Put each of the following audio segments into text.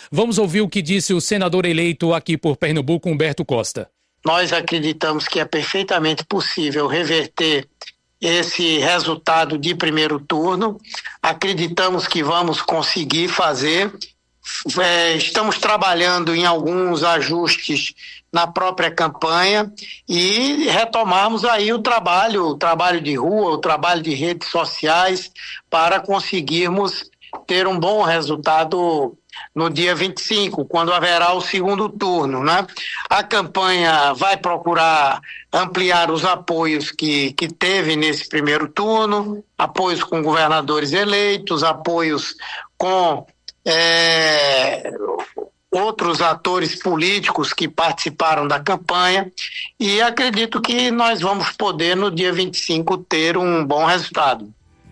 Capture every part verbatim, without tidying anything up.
Vamos ouvir o que disse o senador eleito aqui por Pernambuco, Humberto Costa. Nós acreditamos que é perfeitamente possível reverter esse resultado de primeiro turno. Acreditamos que vamos conseguir fazer. É, estamos trabalhando em alguns ajustes na própria campanha e retomarmos aí o trabalho, o trabalho de rua, o trabalho de redes sociais para conseguirmos ter um bom resultado no dia vinte e cinco, quando haverá o segundo turno, né? A campanha vai procurar ampliar os apoios que, que teve nesse primeiro turno, apoios com governadores eleitos, apoios com é, outros atores políticos que participaram da campanha, e acredito que nós vamos poder, no dia vinte e cinco, ter um bom resultado.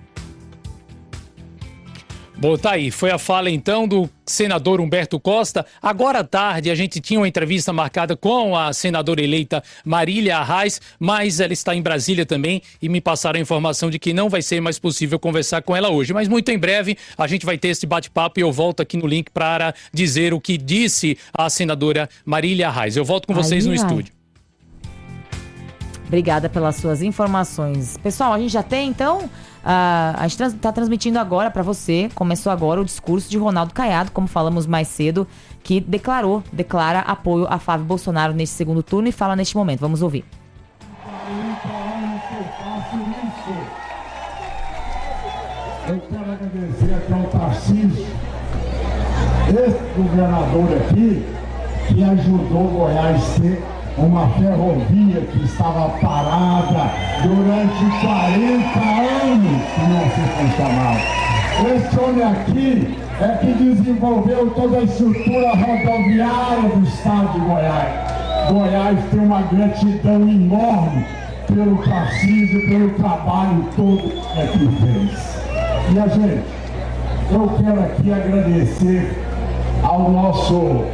Bom, tá aí, foi a fala então do senador Humberto Costa. Agora à tarde a gente tinha uma entrevista marcada com a senadora eleita Marília Arraes, mas ela está em Brasília também e me passaram a informação de que não vai ser mais possível conversar com ela hoje. Mas muito em breve a gente vai ter esse bate-papo e eu volto aqui no link para dizer o que disse a senadora Marília Arraes. Eu volto com vocês no estúdio. Obrigada pelas suas informações. Pessoal, a gente já tem então... Uh, a gente está transmitindo agora para você, começou agora o discurso de Ronaldo Caiado, como falamos mais cedo, que declarou, declara apoio a Flávio Bolsonaro neste segundo turno e fala neste momento. Vamos ouvir. Eu quero agradecer aqui ao Tarcísio, esse governador aqui, que ajudou Goiás a ter uma ferrovia que estava parada durante quarenta anos que não se funcionava. Esse homem aqui é que desenvolveu toda a estrutura rodoviária do estado de Goiás. Goiás tem uma gratidão enorme pelo Tarcísio e pelo trabalho todo que fez. E a gente, eu quero aqui agradecer ao nosso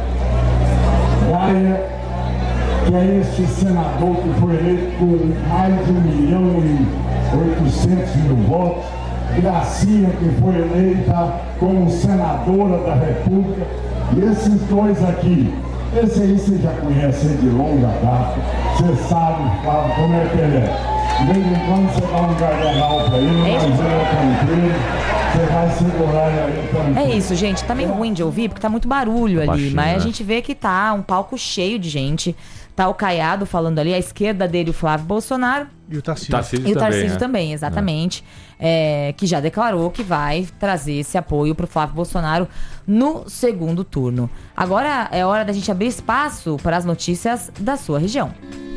Gaia, que é esse senador que foi eleito com mais de um milhão e oitocentos mil votos, Gracinha, que foi eleita como senadora da República, e esses dois aqui, esse aí você já conhece de longa data, você sabe, Flávio, como é que ele é. De vez em quando você dá um gardenal pra ele, mas ele é tranquilo, você vai segurar ele tranquilo. É isso, gente, tá meio ruim de ouvir, porque tá muito barulho ali, baixinho, mas né? A gente vê que tá um palco cheio de gente. Tá o Caiado falando ali, à esquerda dele o Flávio Bolsonaro. E o Tarcísio. Tarcísio e o Tarcísio também, né? também exatamente. É. É, que já declarou que vai trazer esse apoio pro Flávio Bolsonaro no segundo turno. Agora é hora da gente abrir espaço para as notícias da sua região.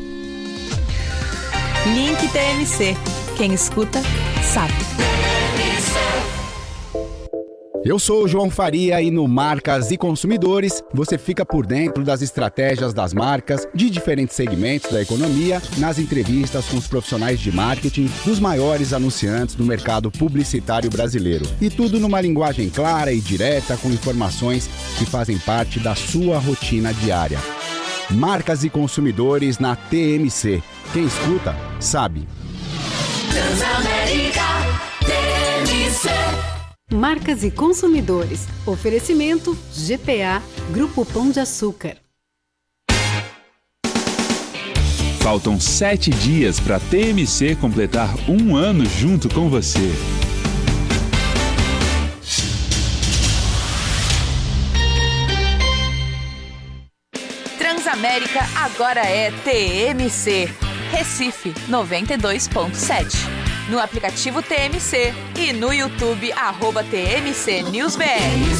Link T M C. Quem escuta, sabe. Eu sou o João Faria e no Marcas e Consumidores você fica por dentro das estratégias das marcas de diferentes segmentos da economia, nas entrevistas com os profissionais de marketing dos maiores anunciantes do mercado publicitário brasileiro. E tudo numa linguagem clara e direta, com informações que fazem parte da sua rotina diária. Marcas e Consumidores na T M C. Quem escuta, sabe. Transamérica T M C. Marcas e Consumidores. Oferecimento G P A, Grupo Pão de Açúcar. Faltam sete dias para a T M C completar um ano junto com você. Transamérica agora é T M C. Recife noventa e dois ponto sete. No aplicativo T M C e no YouTube, arroba T M C News B R.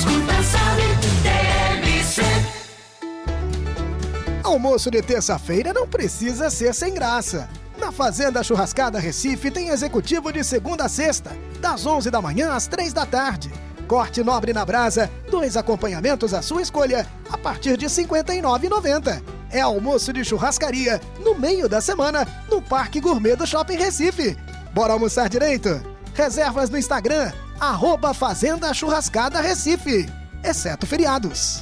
Almoço de terça-feira não precisa ser sem graça. Na Fazenda Churrascada Recife tem executivo de segunda a sexta, das onze da manhã às três da tarde. Corte nobre na brasa, dois acompanhamentos à sua escolha, a partir de cinquenta e nove reais e noventa centavos. É almoço de churrascaria, no meio da semana, no Parque Gourmet do Shopping Recife. Bora almoçar direito? Reservas no Instagram, arroba Fazenda Churrascada Recife, exceto feriados.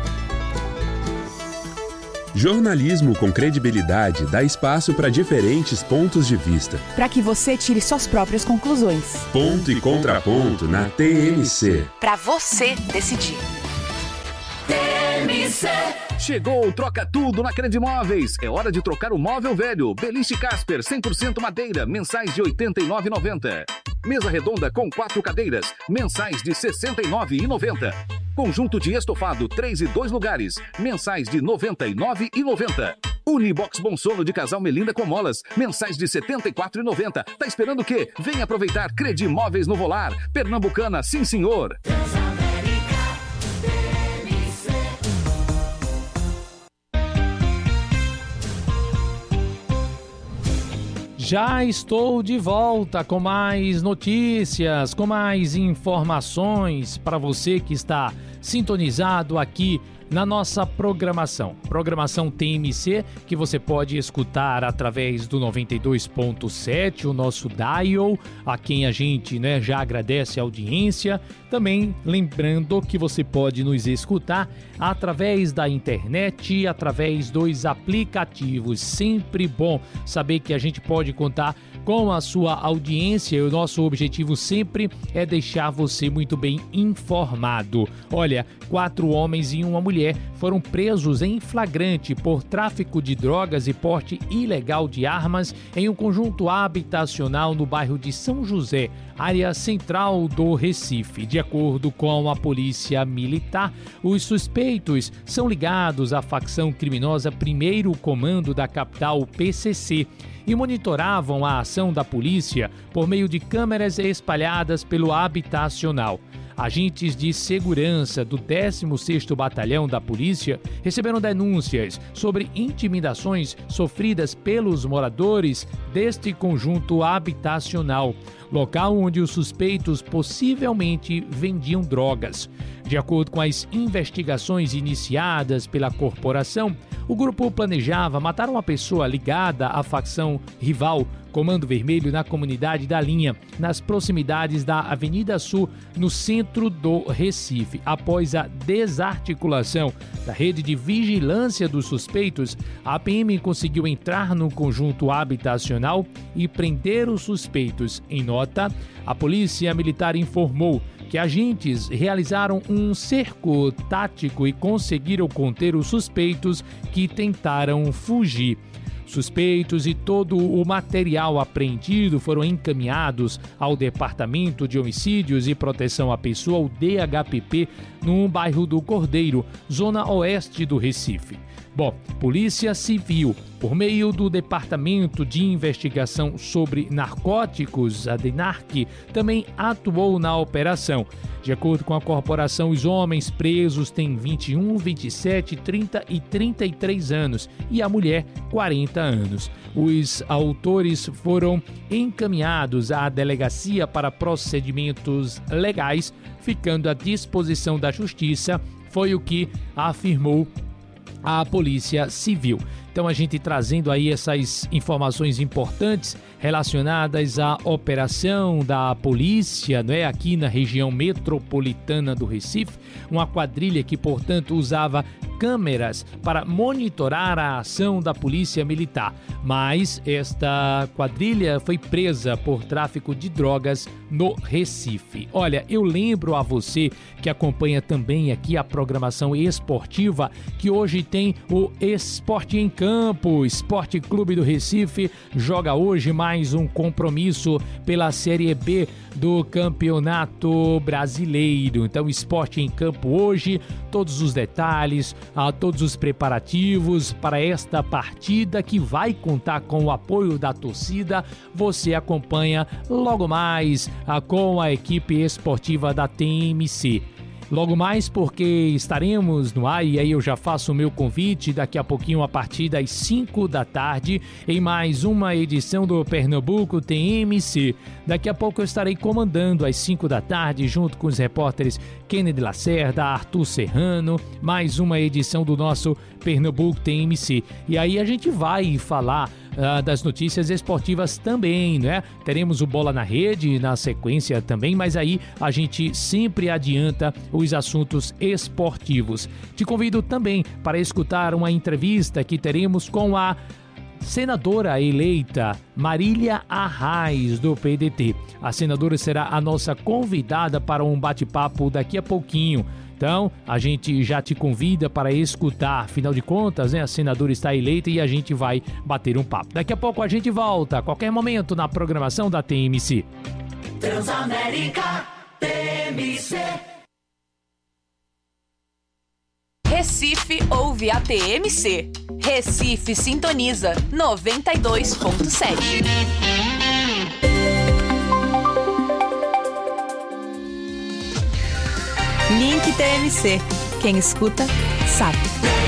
Jornalismo com credibilidade dá espaço para diferentes pontos de vista. Para que você tire suas próprias conclusões. Ponto e contraponto na T M C. Para você decidir. M C. Chegou o Troca Tudo na Credimóveis. É hora de trocar o móvel velho. Beliche Casper cem por cento madeira, mensais de oitenta e nove reais e noventa centavos. Mesa redonda com quatro cadeiras, mensais de sessenta e nove reais e noventa centavos. Conjunto de estofado três e dois lugares, mensais de noventa e nove reais e noventa centavos. Unibox Bom Sono de casal Melinda com molas, mensais de setenta e quatro reais e noventa centavos. Tá esperando o quê? Vem aproveitar Credimóveis no Volar. Pernambucana, sim senhor. Já estou de volta com mais notícias, com mais informações para você que está sintonizado aqui na nossa programação. Programação T M C, que você pode escutar através do noventa e dois ponto sete, o nosso dial, a quem a gente, né, já agradece a audiência. Também lembrando que você pode nos escutar através da internet, através dos aplicativos. Sempre bom saber que a gente pode contar com a sua audiência, e o nosso objetivo sempre é deixar você muito bem informado. Olha, quatro homens e uma mulher foram presos em flagrante por tráfico de drogas e porte ilegal de armas em um conjunto habitacional no bairro de São José, área central do Recife. De acordo com a Polícia Militar, os suspeitos são ligados à facção criminosa Primeiro Comando da capital, P C C, e monitoravam a ação da polícia por meio de câmeras espalhadas pelo habitacional. Agentes de segurança do décimo sexto Batalhão da Polícia receberam denúncias sobre intimidações sofridas pelos moradores deste conjunto habitacional, local onde os suspeitos possivelmente vendiam drogas. De acordo com as investigações iniciadas pela corporação, o grupo planejava matar uma pessoa ligada à facção rival Comando Vermelho na comunidade da Linha, nas proximidades da Avenida Sul, no centro do Recife. Após a desarticulação da rede de vigilância dos suspeitos, a P M conseguiu entrar no conjunto habitacional e prender os suspeitos. Em nota, a Polícia Militar informou que agentes realizaram um cerco tático e conseguiram conter os suspeitos que tentaram fugir. Suspeitos e todo o material apreendido foram encaminhados ao Departamento de Homicídios e Proteção à Pessoa, o D H P P, no bairro do Cordeiro, zona oeste do Recife. Bom, Polícia Civil, por meio do Departamento de Investigação sobre Narcóticos, a DENARC, também atuou na operação. De acordo com a corporação, os homens presos têm vinte e um, vinte e sete, trinta e trinta e três anos e a mulher quarenta anos. Os autores foram encaminhados à delegacia para procedimentos legais, ficando à disposição da Justiça, foi o que afirmou a Polícia Civil. Então a gente trazendo aí essas informações importantes relacionadas à operação da polícia, não é, aqui na região metropolitana do Recife, uma quadrilha que, portanto, usava câmeras para monitorar a ação da Polícia Militar. Mas esta quadrilha foi presa por tráfico de drogas no Recife. Olha, eu lembro a você que acompanha também aqui a programação esportiva que hoje tem o Esporte em Campo. Esporte Clube do Recife joga hoje mais um compromisso pela Série B do Campeonato Brasileiro. Então, Esporte em Campo hoje, todos os detalhes, a todos os preparativos para esta partida que vai contar com o apoio da torcida. Você acompanha logo mais a, com a equipe esportiva da T M C. Logo mais, porque estaremos no ar, e aí eu já faço o meu convite daqui a pouquinho a partir das cinco da tarde em mais uma edição do Pernambuco T M C. Daqui a pouco eu estarei comandando às cinco da tarde junto com os repórteres Kennedy Lacerda, Arthur Serrano, mais uma edição do nosso Pernambuco T M C. E aí a gente vai falar Uh, das notícias esportivas também, né? Teremos o Bola na Rede na sequência também, mas aí a gente sempre adianta os assuntos esportivos. Te convido também para escutar uma entrevista que teremos com a senadora eleita Marília Arraes, do P D T. A senadora será a nossa convidada para um bate-papo daqui a pouquinho. Então, a gente já te convida para escutar. Afinal de contas, né, a senadora está eleita e a gente vai bater um papo. Daqui a pouco a gente volta, a qualquer momento, na programação da T M C. Transamérica T M C. Recife ouve a T M C. Recife sintoniza noventa e dois ponto sete. Link T M C. Quem escuta, sabe.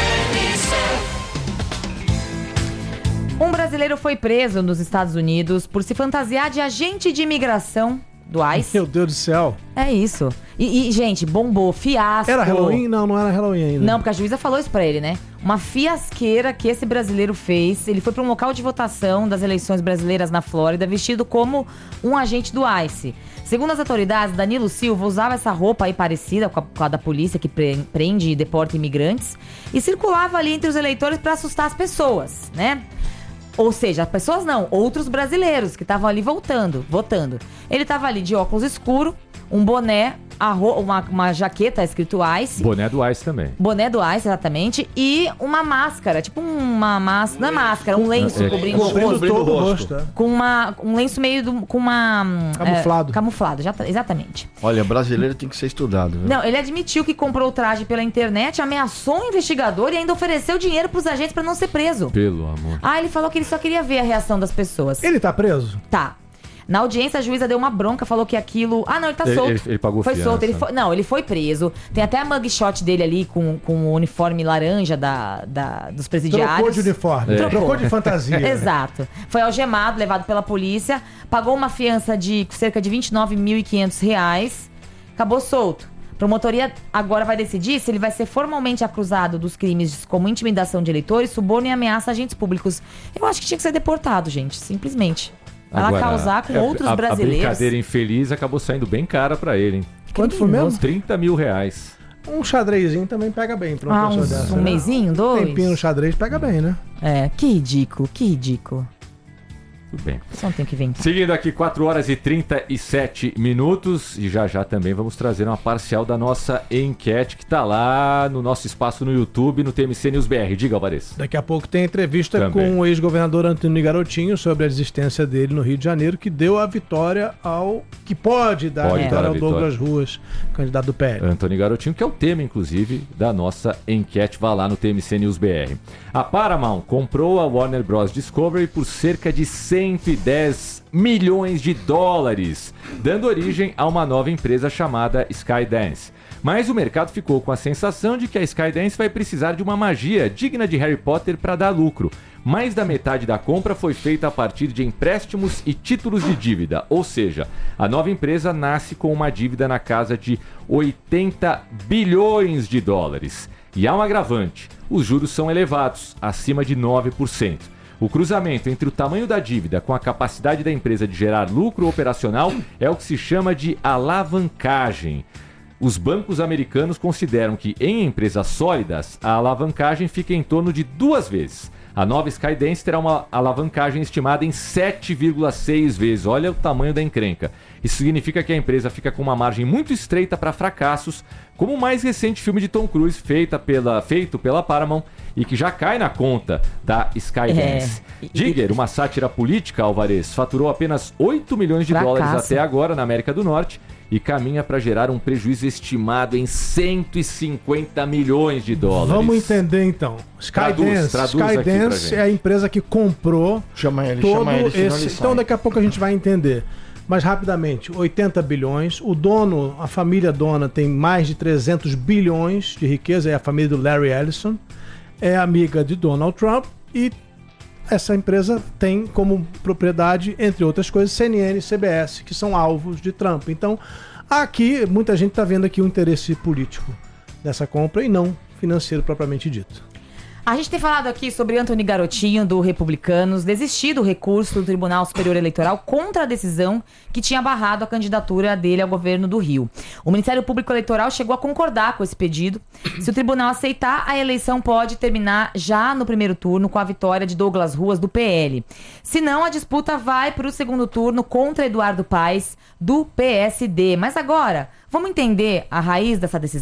Um brasileiro foi preso nos Estados Unidos por se fantasiar de agente de imigração do ICE. Meu Deus do céu. É isso. E, e, gente, bombou, fiasco. Era Halloween? Não, não era Halloween ainda. Não, porque a juíza falou isso pra ele, né? Uma fiasqueira que esse brasileiro fez. Ele foi pra um local de votação das eleições brasileiras na Flórida, vestido como um agente do ICE. Segundo as autoridades, Danilo Silva usava essa roupa aí parecida com a, com a da polícia que pre, prende e deporta imigrantes e circulava ali entre os eleitores pra assustar as pessoas, né? Ou seja, as pessoas não, outros brasileiros que estavam ali voltando, votando. Ele tava ali de óculos escuro, um boné, uma, uma jaqueta escrito ICE. Boné do ICE também. Boné do ICE, exatamente. E uma máscara, tipo uma máscara, não é máscara, um lenço é, cobrindo o rosto. Todo o rosto. Com uma, um lenço meio do, com uma... Camuflado. É, camuflado, já, exatamente. Olha, brasileiro tem que ser estudado. Viu? Não, ele admitiu que comprou o traje pela internet, ameaçou o investigador e ainda ofereceu dinheiro pros agentes pra não ser preso. Pelo amor. Ah, ele falou que ele só queria ver a reação das pessoas. Ele tá preso? Tá. Na audiência, a juíza deu uma bronca, falou que aquilo... Ah, não, ele tá ele, solto. Ele, ele pagou Foi fiança. solto. Ele foi... Não, ele foi preso. Tem até a mugshot dele ali com, com o uniforme laranja da, da, dos presidiários. Trocou de uniforme. É. Trocou. Trocou de fantasia. Exato. Foi algemado, levado pela polícia. Pagou uma fiança de cerca de vinte e nove mil e quinhentos reais. Acabou solto. A promotoria agora vai decidir se ele vai ser formalmente acusado dos crimes como intimidação de eleitores, suborno e ameaça a agentes públicos. Eu acho que tinha que ser deportado, gente. Simplesmente. Ela Agora, causar com é, outros a, brasileiros. A brincadeira infeliz acabou saindo bem cara pra ele, hein? Quanto foi mesmo? trinta mil reais. Um xadrezinho também pega bem pra uma ah, pessoa uns, dessa. Um né? mesinho, dois? Um tempinho no xadrez pega bem, né? É, que ridículo, que ridículo. Tudo bem. Só não tem que vir. Seguindo aqui, quatro horas e trinta e sete minutos. E já já também vamos trazer uma parcial da nossa enquete que tá lá no nosso espaço no YouTube, no T M C News B R. Diga, Alvarez. Daqui a pouco tem entrevista também com o ex-governador Antônio Garotinho sobre a existência dele no Rio de Janeiro, que deu a vitória ao... que pode dar pode a vitória dar a ao vitória. Douglas Ruas, candidato do P L. Antônio Garotinho, que é o tema, inclusive, da nossa enquete. Vá lá no T M C News B R. A Paramount comprou a Warner Bros. Discovery por cerca de cento e dez milhões de dólares, dando origem a uma nova empresa chamada Skydance. Mas o mercado ficou com a sensação de que a Skydance vai precisar de uma magia digna de Harry Potter para dar lucro. Mais da metade da compra foi feita a partir de empréstimos e títulos de dívida, ou seja, a nova empresa nasce com uma dívida na casa de oitenta bilhões de dólares. E há um agravante: os juros são elevados, acima de nove por cento. O cruzamento entre o tamanho da dívida com a capacidade da empresa de gerar lucro operacional é o que se chama de alavancagem. Os bancos americanos consideram que, em empresas sólidas, a alavancagem fica em torno de duas vezes. A nova Skydance terá uma alavancagem estimada em sete vírgula seis vezes. Olha o tamanho da encrenca. Isso significa que a empresa fica com uma margem muito estreita para fracassos, como o mais recente filme de Tom Cruise feita pela, feito pela Paramount e que já cai na conta da Skydance. É. Digger, uma sátira política, Alvarez, faturou apenas oito milhões de Fracasso. dólares até agora na América do Norte e caminha para gerar um prejuízo estimado em cento e cinquenta milhões de dólares. Vamos entender então. Skydance, traduz, traduz Skydance é a empresa que comprou chama ele, todo chama ele, esse... Então daqui a pouco a gente vai entender. Mas rapidamente, oitenta bilhões. O dono, a família dona tem mais de trezentos bilhões de riqueza, é a família do Larry Ellison. É amiga de Donald Trump e essa empresa tem como propriedade, entre outras coisas, C N N e C B S, que são alvos de Trump. Então, aqui, muita gente está vendo aqui o interesse político dessa compra e não financeiro propriamente dito. A gente tem falado aqui sobre Antônio Garotinho, do Republicanos, desistir do recurso do Tribunal Superior Eleitoral contra a decisão que tinha barrado a candidatura dele ao governo do Rio. O Ministério Público Eleitoral chegou a concordar com esse pedido. Se o tribunal aceitar, a eleição pode terminar já no primeiro turno com a vitória de Douglas Ruas, do P L. Se não, a disputa vai para o segundo turno contra Eduardo Paes, do P S D. Mas agora, vamos entender a raiz dessa decisão?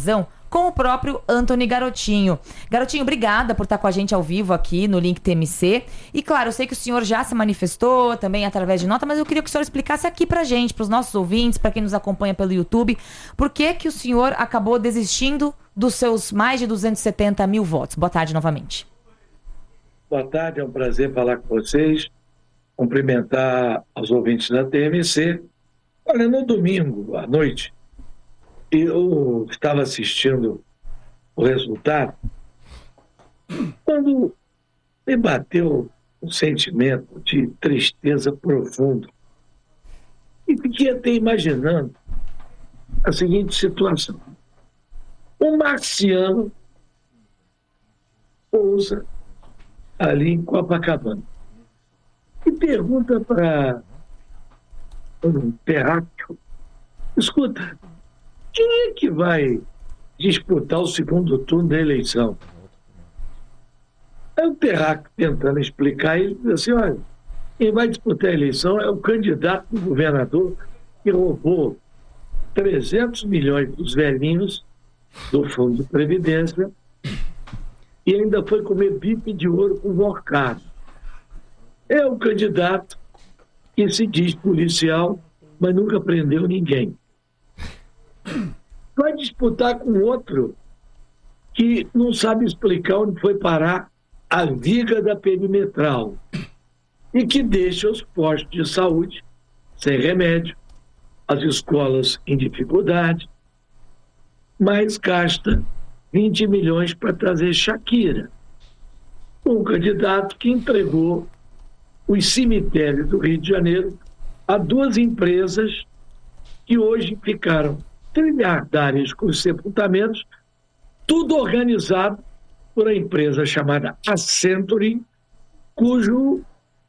com o próprio Antony Garotinho. Garotinho, obrigada por estar com a gente ao vivo aqui no Link T M C. E claro, eu sei que o senhor já se manifestou também através de nota, mas eu queria que o senhor explicasse aqui pra gente, pros nossos ouvintes, para quem nos acompanha pelo YouTube, por que que o senhor acabou desistindo dos seus mais de duzentos e setenta mil votos. Boa tarde novamente. Boa tarde, é um prazer falar com vocês, cumprimentar os ouvintes da T M C. Olha, no domingo à noite, eu estava assistindo o resultado, quando me bateu um sentimento de tristeza profundo. E fiquei até imaginando a seguinte situação. Um marciano pousa ali em Copacabana e pergunta para um terráqueo: escuta, quem é que vai disputar o segundo turno da eleição? Aí o terráqueo, tentando explicar, ele diz assim: olha, quem vai disputar a eleição é o candidato do governador que roubou trezentos milhões dos velhinhos do Fundo de Previdência e ainda foi comer bife de ouro com vorcado. É o candidato que se diz policial, mas nunca prendeu ninguém. Vai disputar com outro que não sabe explicar onde foi parar a viga da perimetral e que deixa os postos de saúde sem remédio, as escolas em dificuldade, mas gasta vinte milhões para trazer Shakira, um candidato que entregou os cemitérios do Rio de Janeiro a duas empresas que hoje ficaram trilhardárias com os sepultamentos, tudo organizado por a empresa chamada Accenture, cujo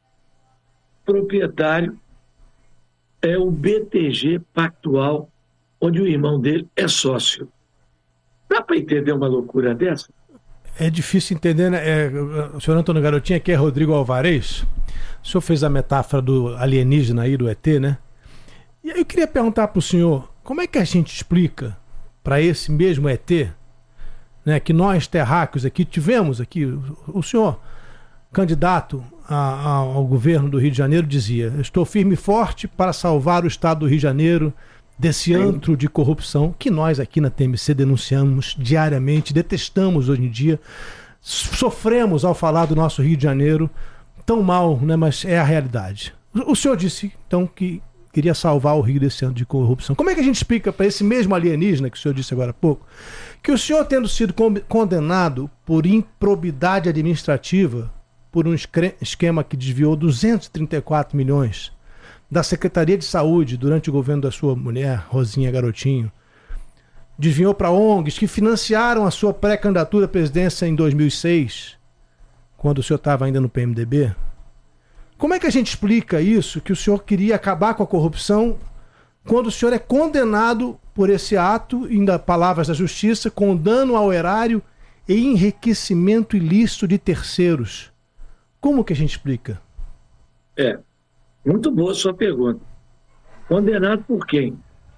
proprietário é o B T G Pactual, onde o irmão dele é sócio. Dá para entender uma loucura dessa? É difícil entender, né? É, o senhor Antônio Garotinho aqui é Rodrigo Alvarez. O senhor fez a metáfora do alienígena aí, do E T, né? E aí eu queria perguntar para o senhor, como é que a gente explica para esse mesmo E T, né, que nós terráqueos aqui tivemos aqui, o senhor, candidato a, a, ao governo do Rio de Janeiro, dizia: estou firme e forte para salvar o estado do Rio de Janeiro desse antro de corrupção que nós aqui na T M C denunciamos diariamente, detestamos hoje em dia, sofremos ao falar do nosso Rio de Janeiro, tão mal, né, mas é a realidade. O senhor disse, então, que queria salvar o Rio desse antro de corrupção. Como é que a gente explica para esse mesmo alienígena que o senhor disse agora há pouco, que o senhor, tendo sido condenado por improbidade administrativa, por um esquema que desviou duzentos e trinta e quatro milhões da Secretaria de Saúde durante o governo da sua mulher, Rosinha Garotinho, desviou para O N Gs que financiaram a sua pré-candidatura à presidência em dois mil e seis, quando o senhor estava ainda no P M D B. Como é que a gente explica isso, que o senhor queria acabar com a corrupção, quando o senhor é condenado por esse ato, ainda palavras da justiça, com dano ao erário e enriquecimento ilícito de terceiros? Como que a gente explica? É, muito boa a sua pergunta. Condenado por quem?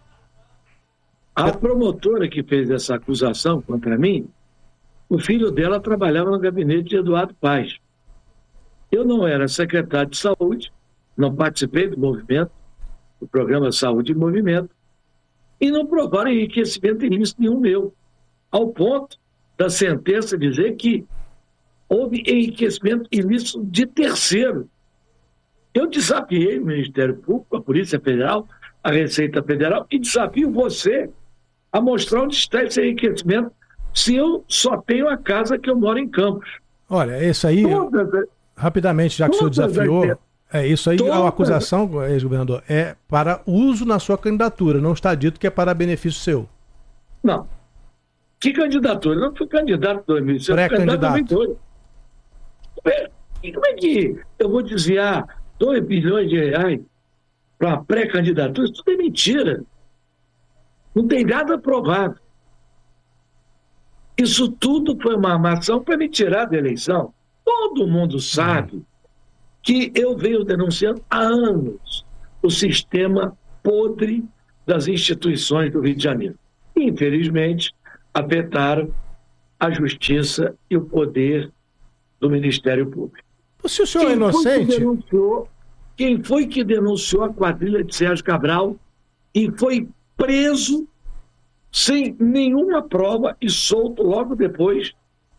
A promotora que fez essa acusação contra mim, o filho dela trabalhava no gabinete de Eduardo Paes. Eu não era secretário de saúde, não participei do movimento, do programa Saúde em Movimento, e não provaram enriquecimento ilícito nenhum meu, ao ponto da sentença dizer que houve enriquecimento ilícito de terceiro. Eu desafiei o Ministério Público, a Polícia Federal, a Receita Federal, e desafio você a mostrar onde está esse enriquecimento, se eu só tenho a casa que eu moro em Campos. Olha, isso aí, todas, rapidamente, já que o senhor desafiou, é isso aí, todas, a acusação, ex-governador, é para uso na sua candidatura, não está dito que é para benefício seu. Não. Que candidatura? Eu não fui candidato em dois mil e seis, pré-candidato. E como é que eu vou desviar dois bilhões de reais para uma pré-candidatura? Isso tudo é mentira. Não tem nada provado. Isso tudo foi uma armação para me tirar da eleição. Todo mundo sabe que eu venho denunciando há anos o sistema podre das instituições do Rio de Janeiro. Infelizmente, afetaram a justiça e o poder do Ministério Público. Se o senhor quem é inocente... Foi que denunciou, quem foi que denunciou a quadrilha de Sérgio Cabral e foi preso sem nenhuma prova e solto logo depois?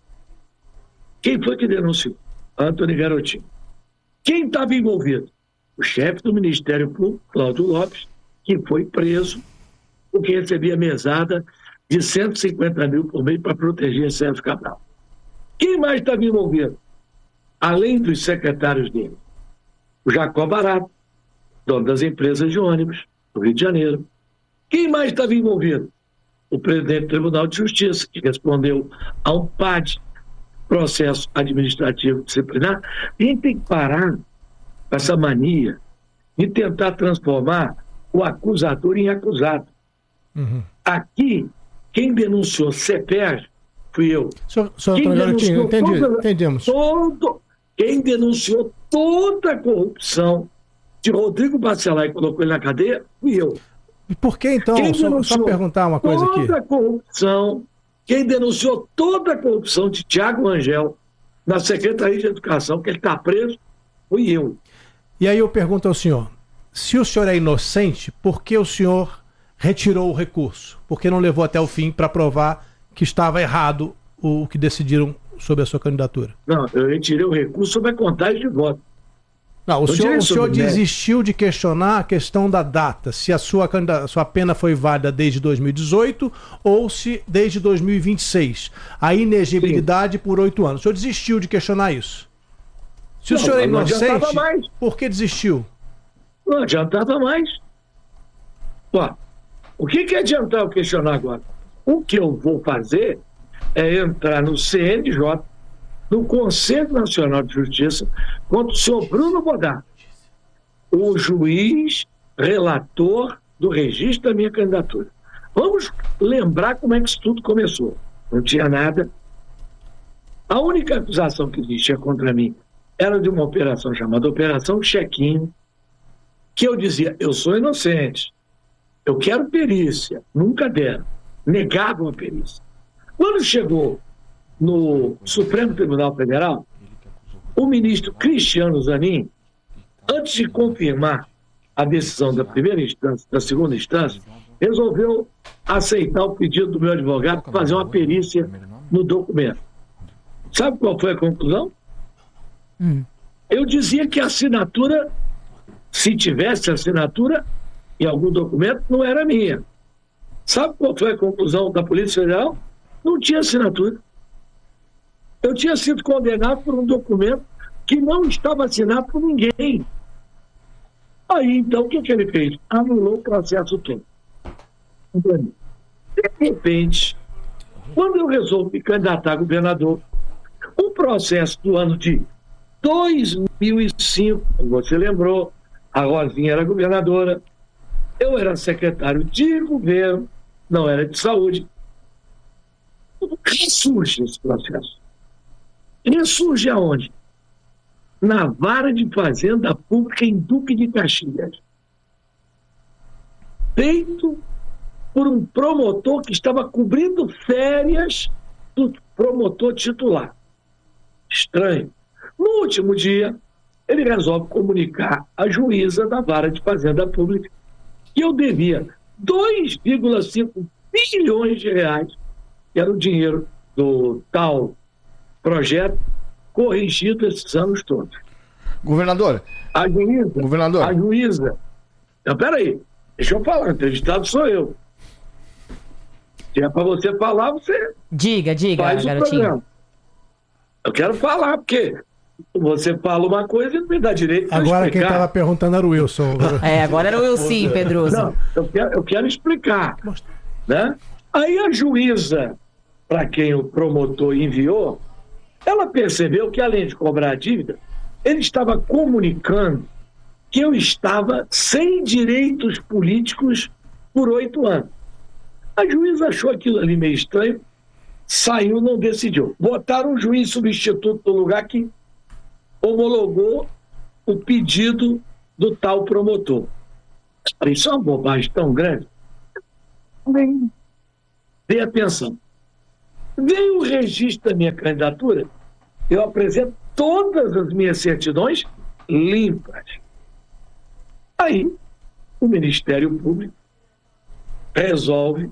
Quem foi que denunciou? Antony Garotinho. Quem estava envolvido? O chefe do Ministério Público, Cláudio Lopes, que foi preso porque recebia mesada de cento e cinquenta mil por mês para proteger Sérgio Cabral. Quem mais estava envolvido? Além dos secretários dele, o Jacó Barato, dono das empresas de ônibus do Rio de Janeiro. Quem mais estava envolvido? O presidente do Tribunal de Justiça, que respondeu a um P A D, processo administrativo disciplinar. A gente tem que parar com essa mania de tentar transformar o acusador em acusado. Uhum. Aqui, quem denunciou CEPER fui eu. Senhor, senhor quem Garotinho, entendi, toda, entendemos. Todo, quem denunciou toda a corrupção de Rodrigo Bacelar e colocou ele na cadeia, fui eu. E por que então? Quem Só, só perguntar uma coisa aqui. Toda a corrupção, quem denunciou toda a corrupção de Tiago Rangel na Secretaria de Educação, que ele está preso, fui eu. E aí eu pergunto ao senhor, se o senhor é inocente, por que o senhor retirou o recurso? Por que não levou até o fim para provar que estava errado o que decidiram sobre a sua candidatura? Não, eu retirei o recurso sobre a contagem de votos. Não, o eu senhor, o senhor desistiu de questionar a questão da data, se a sua, a sua pena foi válida desde dois mil e dezoito ou se desde dois mil e vinte e seis. A inegibilidade Sim. por oito anos. O senhor desistiu de questionar isso? Se não, o senhor é inocente, mais. por que desistiu? Não adiantava mais. Ó, o que, que adianta eu questionar agora? O que eu vou fazer é entrar no C N J, no Conselho Nacional de Justiça, contra o senhor Bruno Bodato, o juiz relator do registro da minha candidatura. Vamos lembrar como é que isso tudo começou. Não tinha nada. A única acusação que existia contra mim era de uma operação chamada Operação Chequinho, que eu dizia, eu sou inocente, eu quero perícia, nunca deram, negavam a perícia. Quando chegou no Supremo Tribunal Federal, o ministro Cristiano Zanin, antes de confirmar a decisão da primeira instância, da segunda instância, resolveu aceitar o pedido do meu advogado para fazer uma perícia no documento. Sabe qual foi a conclusão? Hum. Eu dizia que a assinatura, se tivesse assinatura em algum documento, não era minha. Sabe qual foi a conclusão da Polícia Federal? Não tinha assinatura. Eu tinha sido condenado por um documento que não estava assinado por ninguém. Aí, então, o que, que ele fez? Anulou o processo todo. De repente, quando eu resolvo me candidatar a governador, o processo do ano de dois mil e cinco, você lembrou, a Rosinha era governadora, eu era secretário de governo, não era de saúde. Ressurge esse processo. Ressurge aonde? Na Vara de Fazenda Pública em Duque de Caxias. Feito por um promotor que estava cobrindo férias do promotor titular. Estranho. No último dia, ele resolve comunicar à juíza da Vara de Fazenda Pública que eu devia dois vírgula cinco bilhões de reais, que era o dinheiro do tal projeto, corrigido esses anos todos. Governador. A juíza. Governador. A juíza. Não, peraí. Deixa eu falar. O entrevistado sou eu. Se é para você falar, você. Diga, diga, faz garotinho. O programa. Eu quero falar, porque você fala uma coisa e não me dá direito de Agora explicar. quem estava perguntando era o Wilson. É, agora era o Wilson, Pedroso. Não, eu quero, eu quero explicar. Né? Aí a juíza, para quem o promotor enviou, ela percebeu que, além de cobrar a dívida, ele estava comunicando que eu estava sem direitos políticos por oito anos. A juíza achou aquilo ali meio estranho, saiu, não decidiu. Botaram um juiz substituto no lugar que homologou o pedido do tal promotor. Isso é uma bobagem tão grande. Dê atenção. Vem o registro da minha candidatura, eu apresento todas as minhas certidões limpas. Aí, o Ministério Público resolve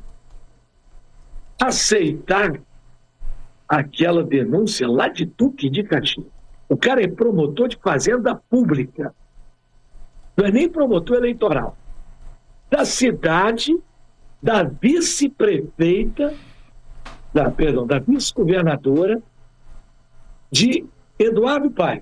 aceitar aquela denúncia lá de Duque de Caxias. O cara é promotor de fazenda pública. Não é nem promotor eleitoral. Da cidade, da vice-prefeita, da, perdão, da vice-governadora de Eduardo Paes.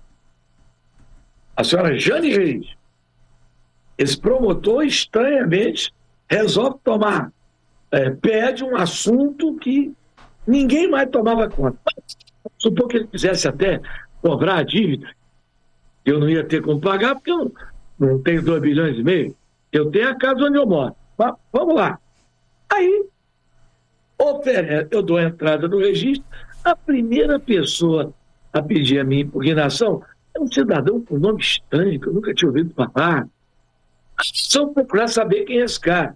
A senhora Jane Reis. Esse promotor, estranhamente, resolve tomar, é, pede um assunto que ninguém mais tomava conta. Supor que ele quisesse até cobrar a dívida, eu não ia ter como pagar, porque eu não tenho dois bilhões e meio. Eu tenho a casa onde eu moro. Mas, vamos lá. Aí, eu dou a entrada no registro. A primeira pessoa a pedir a minha impugnação é um cidadão com nome estranho, que eu nunca tinha ouvido falar. Só procurar saber quem é esse cara.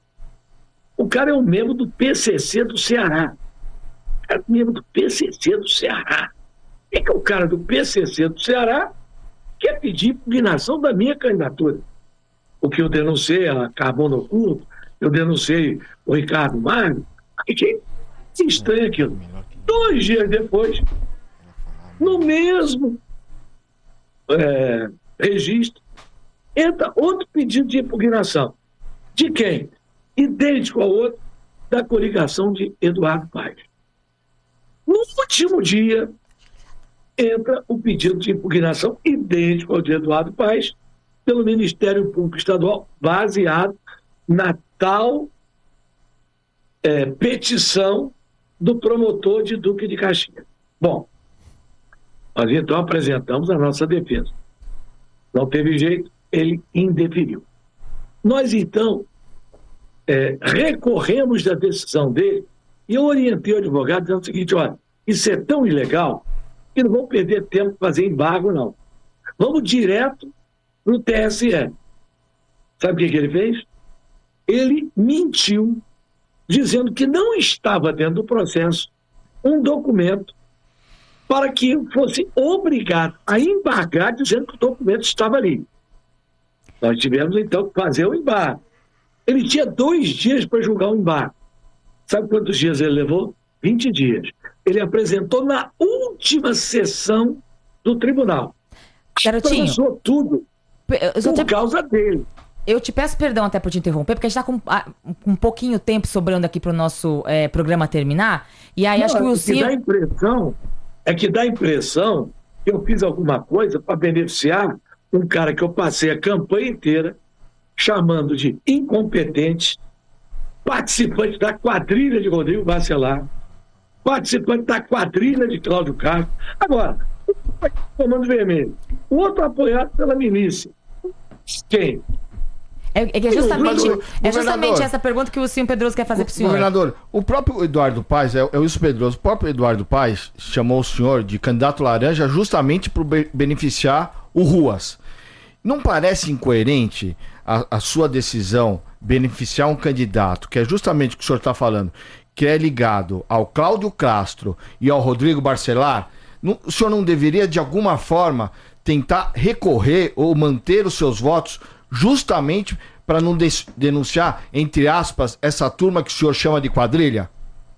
O cara é um membro do P C C do Ceará. O cara é um membro do P C C do Ceará. Quem que é o cara do P C C do Ceará que quer pedir impugnação da minha candidatura? O que eu denunciei a Carbono Oculto, eu denunciei o Ricardo Magno. Que estranho aquilo. Dois dias depois, no mesmo é, registro, entra outro pedido de impugnação. De quem? Idêntico ao outro, da coligação de Eduardo Paes. No último dia, entra o pedido de impugnação idêntico ao de Eduardo Paes, pelo Ministério Público Estadual, baseado na tal é, petição do promotor de Duque de Caxias. Bom, nós então apresentamos a nossa defesa. Não teve jeito, ele indeferiu. Nós então é, recorremos da decisão dele e eu orientei o advogado dizendo o seguinte: olha, isso é tão ilegal que não vamos perder tempo para fazer embargo, não. Vamos direto no T S E. Sabe o que, que ele fez? Ele mentiu, dizendo que não estava dentro do processo um documento para que eu fosse obrigado a embargar, dizendo que o documento estava ali. Nós tivemos, então, que fazer o embargo. Ele tinha dois dias para julgar o embargo. Sabe quantos dias ele levou? vinte dias. Ele apresentou na última sessão do tribunal. Garotinho, atrasou tudo por te... causa dele. Eu te peço perdão até por te interromper, porque a gente está com ah, um pouquinho tempo sobrando aqui para o nosso é, programa terminar. E aí Não, acho que o Wilson... dá impressão, é que dá a impressão que eu fiz alguma coisa para beneficiar um cara que eu passei a campanha inteira chamando de incompetente, participante da quadrilha de Rodrigo Bacelar, participante da quadrilha de Cláudio Castro. Agora, o Comando Vermelho, o outro apoiado pela milícia. Quem? É, é, que é justamente, é justamente essa pergunta que o Wilson Pedroso quer fazer para o senhor. Governador, o próprio Eduardo Paes, é, é o Wilson Pedroso, o próprio Eduardo Paes chamou o senhor de candidato laranja justamente para beneficiar o Ruas. Não parece incoerente a, a sua decisão beneficiar um candidato, que é justamente o que o senhor está falando, que é ligado ao Cláudio Castro e ao Rodrigo Bacelar? Não, o senhor não deveria, de alguma forma, tentar recorrer ou manter os seus votos justamente para não denunciar, entre aspas, essa turma que o senhor chama de quadrilha?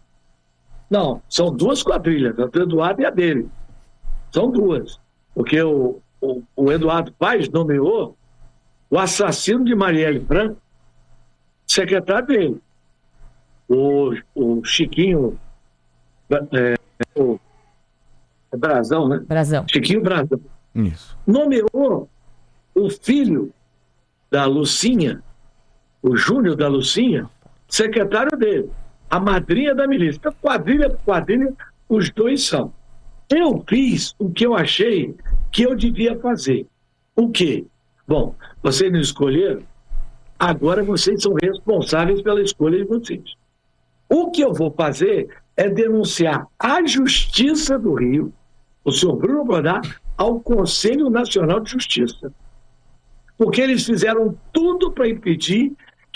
Não, são duas quadrilhas, a do Eduardo e a dele. São duas. Porque o, o, o Eduardo Paes nomeou o assassino de Marielle Franco secretário dele. O, o Chiquinho é, o, é Brazão, né? Brazão. Chiquinho Brazão. Isso. Nomeou o filho da Lucinha, o Júnior da Lucinha, secretário dele, a madrinha da milícia. Então, quadrilha por quadrilha, os dois são. Eu fiz o que eu achei que eu devia fazer. O quê? Bom, vocês não escolheram, agora vocês são responsáveis pela escolha de vocês. O que eu vou fazer é denunciar a Justiça do Rio, o senhor Bruno Godard, ao Conselho Nacional de Justiça. Porque eles fizeram tudo para impedir que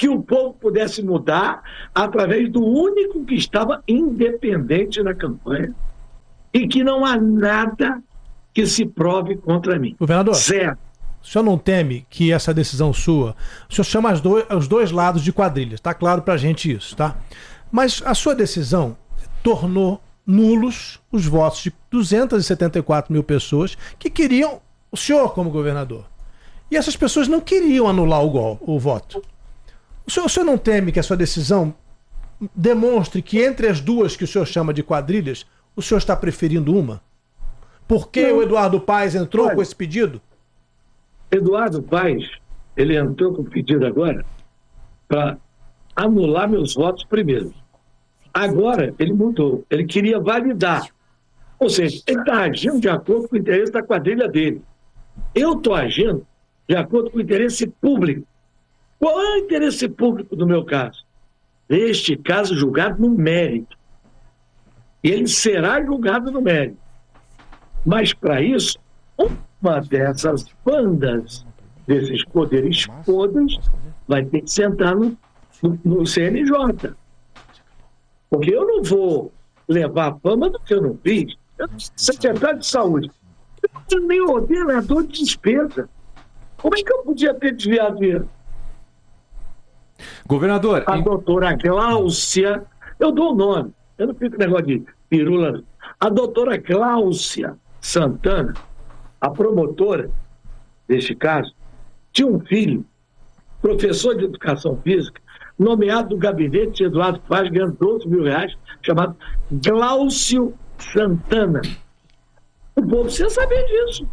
que o povo pudesse mudar através do único que estava independente na campanha e que não há nada que se prove contra mim. Governador, Zero. O senhor não teme que essa decisão sua, o senhor chama as dois, os dois lados de quadrilhas, tá claro pra gente isso, tá? Mas a sua decisão tornou nulos os votos de duzentas e setenta e quatro mil pessoas que queriam o senhor como governador. E essas pessoas não queriam anular o, gol, o voto. O senhor, o senhor não teme que a sua decisão demonstre que entre as duas que o senhor chama de quadrilhas, o senhor está preferindo uma? Por que não. O Eduardo Paes entrou Olha, com esse pedido? Eduardo Paes, ele entrou com o pedido agora para anular meus votos primeiro. Agora, ele mudou. Ele queria validar. Ou seja, ele está agindo de acordo com o interesse da quadrilha dele. Eu estou agindo de acordo com o interesse público. Qual é o interesse público do meu caso? Este caso julgado no mérito. E ele será julgado no mérito. Mas, para isso, uma dessas bandas, desses poderes podres, vai ter que sentar no, no, no C N J. Porque eu não vou levar a fama do que eu não fiz. Eu sou secretário de saúde. Eu não tenho nem ordenador de despesa. Como é que eu podia ter desviado dinheiro? Governador... A em... doutora Gláucia, eu dou o nome, eu não fico com negócio de pirula. A doutora Gláucia Santana, a promotora deste caso, tinha um filho, professor de educação física, nomeado do gabinete de Eduardo Paes, ganhando doze mil reais, chamado Gláucio Santana. O povo precisa saber disso.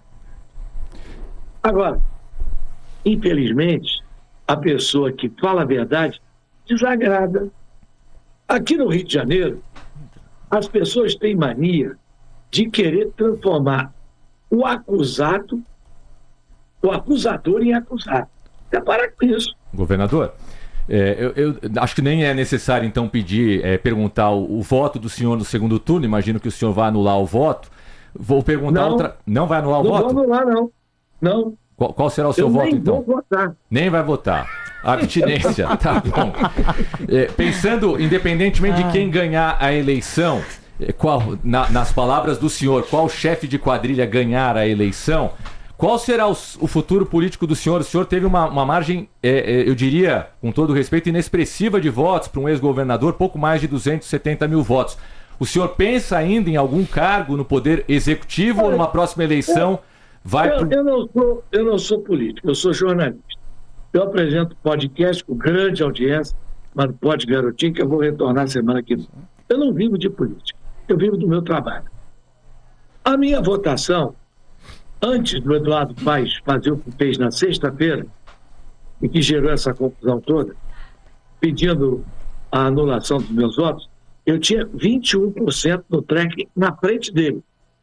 Agora, infelizmente, a pessoa que fala a verdade desagrada. Aqui no Rio de Janeiro, as pessoas têm mania de querer transformar o acusado, o acusador em acusado. Até parar com isso. Governador, é, eu, eu acho que nem é necessário, então, pedir, é, perguntar o, o voto do senhor no segundo turno. Imagino que o senhor vai anular o voto. Vou perguntar não, outra... Não vai anular o não voto? Não vou anular, não. Não. Qual, qual será o seu eu voto, nem então? Nem vou votar. Nem vai votar. Abstinência, tá bom. É, pensando, independentemente ah. de quem ganhar a eleição, qual, na, nas palavras do senhor, qual chefe de quadrilha ganhar a eleição, qual será o, o futuro político do senhor? O senhor teve uma, uma margem, é, é, eu diria, com todo respeito, inexpressiva de votos para um ex-governador, pouco mais de duzentos e setenta mil votos. O senhor pensa ainda em algum cargo no Poder Executivo ou numa próxima eleição? Vai eu, pro... eu, não sou, eu não sou político, eu sou jornalista. Eu apresento podcast com grande audiência, mas Pode Garotinho, que eu vou retornar semana que vem. Eu não vivo de política, eu vivo do meu trabalho. A minha votação, antes do Eduardo Paes fazer o que fez na sexta-feira, e que gerou essa confusão toda, pedindo a anulação dos meus votos, eu tinha vinte e um por cento no tracking na frente dele.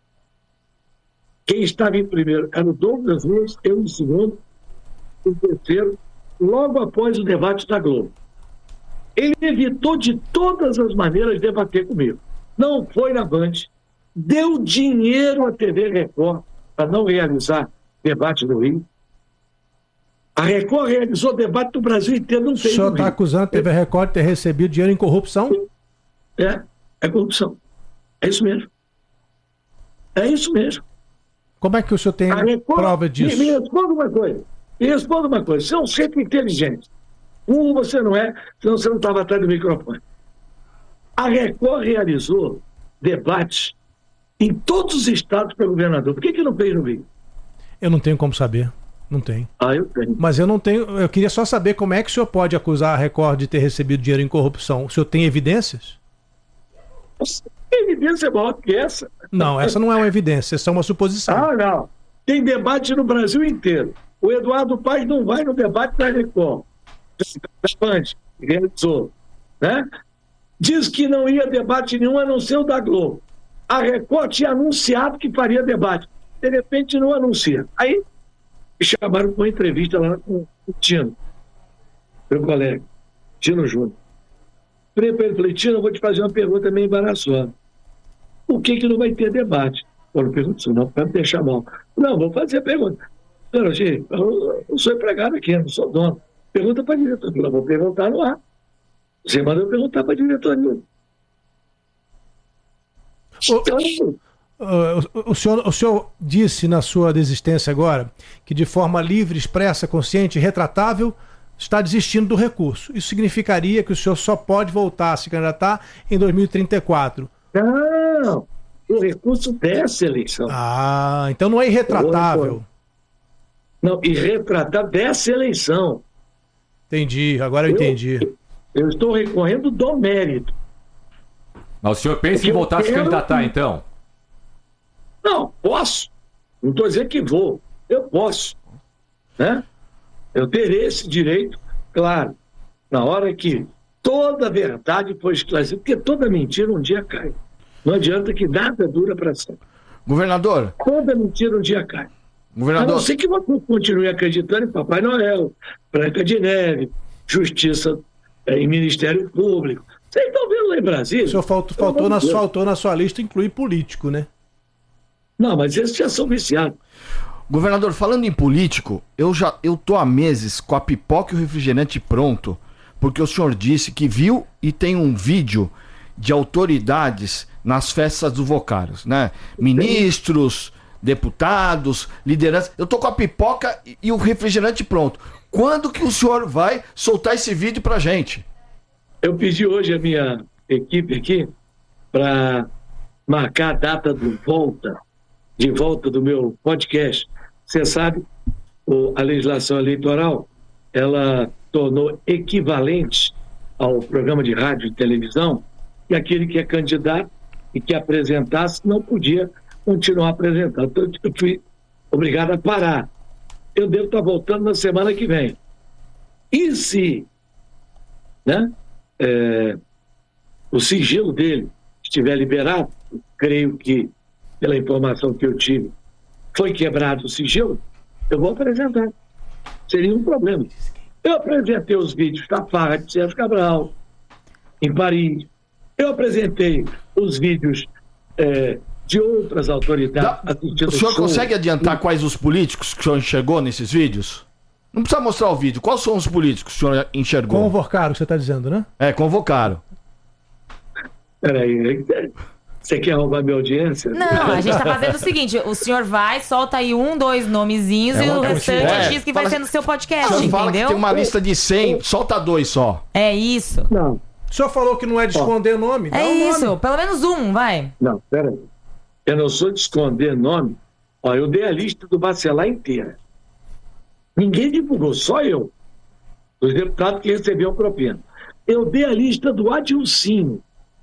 Quem estava em primeiro era o Douglas Luiz, eu em segundo, o terceiro, logo após o debate da Globo. Ele evitou de todas as maneiras debater comigo. Não foi na Band, deu dinheiro à T V Record para não realizar debate no Rio. A Record realizou debate do Brasil inteiro, não fez. O senhor está acusando a T V Record de ter recebido dinheiro em corrupção? É, é corrupção. É isso mesmo. É isso mesmo. Como é que o senhor tem Record, prova disso? Me, me responda uma coisa. Me responda uma coisa. Você é um sempre inteligente. Um, você não é, senão você não estava atrás do microfone. A Record realizou debates em todos os estados para governador. Por que que não fez no Rio? Eu não tenho como saber. Não tenho. Ah, eu tenho. Mas eu não tenho. Eu queria só saber como é que o senhor pode acusar a Record de ter recebido dinheiro em corrupção. O senhor tem evidências? Evidência é maior que essa. Não, essa não é uma evidência, essa é uma suposição. Ah, não. Tem debate no Brasil inteiro. O Eduardo Paes não vai no debate da Record. Da Band, realizou. Né? Diz que não ia debate nenhum, a não ser o da Globo. A Record tinha anunciado que faria debate. De repente não anuncia. Aí me chamaram para uma entrevista lá com o Tino, meu colega, Tino Júnior. Falei para ele, falei, Tino, eu vou te fazer uma pergunta meio embaraçosa. Por que que não vai ter debate? Eu não pergunto isso não, para me deixar mal. Não, vou fazer a pergunta. Não, gente, eu não sou empregado aqui, eu não sou dono. Pergunta para a diretoria. Eu vou perguntar no ar. Você manda eu perguntar para a diretoria. O, o, o, senhor, o senhor disse na sua desistência agora que de forma livre, expressa, consciente e retratável está desistindo do recurso. Isso significaria que o senhor só pode voltar a se candidatar em dois mil e trinta e quatro. Não, o recurso dessa eleição. Ah, então não é irretratável. Não, irretratável dessa eleição. Entendi, agora eu, eu entendi. Eu estou recorrendo do mérito. Mas o senhor pensa Porque em voltar quero... a se candidatar, então? Não, posso. Não estou dizendo que vou. Eu posso. Né? Eu terei esse direito, claro, na hora que toda a verdade for esclarecida, porque toda mentira um dia cai. Não adianta que nada dura para sempre. Governador. Toda mentira um dia cai. Governador. A não ser que você continue acreditando em Papai Noel, Branca de Neve, Justiça é, e Ministério Público. Vocês estão vendo lá em Brasília? O senhor faltou, faltou, na, faltou na sua lista incluir político, né? Não, mas esses já são viciados. Governador, falando em político, eu já eu tô há meses com a pipoca e o refrigerante pronto, porque o senhor disse que viu e tem um vídeo de autoridades nas festas do Vocários, né? Ministros, deputados, lideranças. Eu tô com a pipoca e o refrigerante pronto. Quando que o senhor vai soltar esse vídeo pra gente? Eu pedi hoje a minha equipe aqui para marcar a data do volta, de volta do meu podcast. Você sabe, a legislação eleitoral, ela tornou equivalente ao programa de rádio e televisão que aquele que é candidato e que apresentasse não podia continuar apresentando. Então, eu fui obrigado a parar. Eu devo estar voltando na semana que vem. E se, né, é, o sigilo dele estiver liberado, creio que, pela informação que eu tive, foi quebrado o sigilo, eu vou apresentar. Seria um problema. Eu apresentei os vídeos da farra de Sérgio Cabral, em Paris. Eu apresentei os vídeos é, de outras autoridades. Da... O senhor show. Consegue adiantar quais os políticos que o senhor enxergou nesses vídeos? Não precisa mostrar o vídeo. Quais são os políticos que o senhor enxergou? Convocaram, você está dizendo, né? É, convocaram. Peraí, você quer roubar minha audiência? Não, a gente tá fazendo o seguinte, o senhor vai, solta aí um, dois nomezinhos é e o restante é, diz que vai ser no seu podcast, entendeu? Fala que tem uma lista de cem, solta dois só. É isso. Não. O senhor falou que não é de esconder Ó, nome? É um isso, nome. Pelo menos um, vai. Não, peraí. Eu não sou de esconder nome. Ó, eu dei a lista do Bacelar inteira. Ninguém divulgou, só eu. Os deputados que recebiam propina. Eu dei a lista do Adilcinho.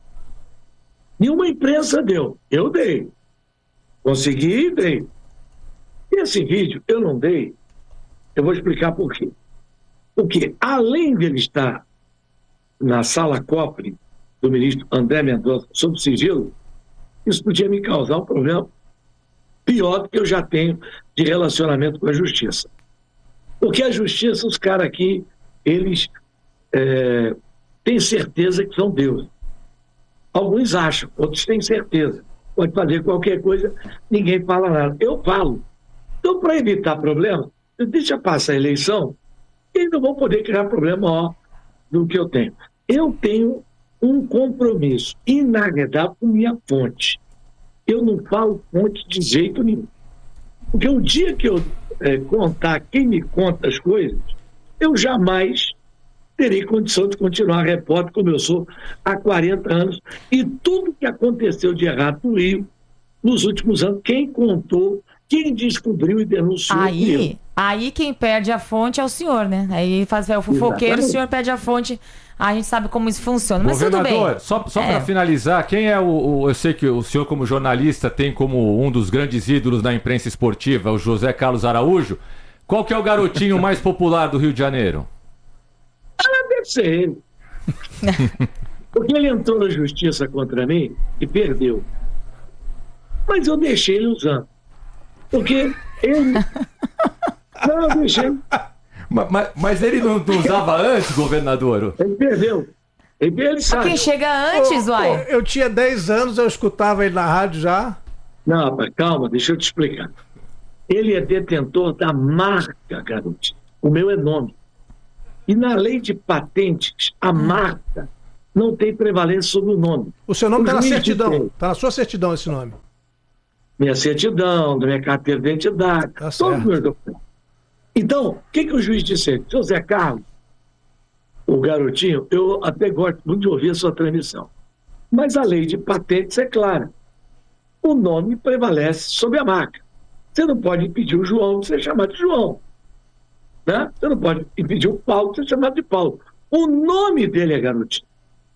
Nenhuma imprensa deu. Eu dei. Consegui e dei. Esse vídeo eu não dei. Eu vou explicar por quê. Porque, além de ele estar na sala cofre do ministro André Mendonça sob sigilo, isso podia me causar um problema pior do que eu já tenho de relacionamento com a justiça. Porque a justiça, os caras aqui, eles é, têm certeza que são deuses. Alguns acham, outros têm certeza. Pode fazer qualquer coisa, ninguém fala nada. Eu falo. Então, para evitar problemas, deixa passar a eleição e eles não vão poder criar problema maior do que eu tenho. Eu tenho um compromisso inarredável com minha fonte. Eu não falo fonte de jeito nenhum. Porque o dia que eu é, contar quem me conta as coisas, eu jamais terei condição de continuar repórter como eu sou há quarenta anos. E tudo que aconteceu de errado no Rio, nos últimos anos, quem contou, quem descobriu e denunciou. Aí, aí quem perde a fonte é o senhor, né? Aí faz é, o fofoqueiro, Exatamente. O senhor perde a fonte. A gente sabe como isso funciona, mas tudo bem. Só, só é. para finalizar, quem é o, o... Eu sei que o senhor, como jornalista, tem como um dos grandes ídolos da imprensa esportiva, o José Carlos Araújo. Qual que é o garotinho mais popular do Rio de Janeiro? Ah, deve ser ele. Porque ele entrou na justiça contra mim e perdeu. Mas eu deixei ele usando. Porque ele... Não, eu deixei... Mas, mas ele não, não usava antes, governador? Ele perdeu. Ele, ele sabe. Quem chega antes, oh, uai? Oh, eu tinha dez anos, eu escutava ele na rádio já. Não, rapaz, calma, deixa eu te explicar. Ele é detentor da marca, garoto. O meu é nome. E na lei de patentes, a marca não tem prevalência sobre o nome. O seu nome está na juiz certidão. de- Está na sua certidão esse nome. Minha certidão, da minha carteira de identidade, Tá todos certo. os meus documentos. Então, o que, que o juiz disse? Seu Zé Carlos, o garotinho, eu até gosto muito de ouvir a sua transmissão. Mas a lei de patentes é clara. O nome prevalece sobre a marca. Você não pode impedir o João de ser chamado de João. Né? Você não pode impedir o Paulo de ser chamado de Paulo. O nome dele é garotinho.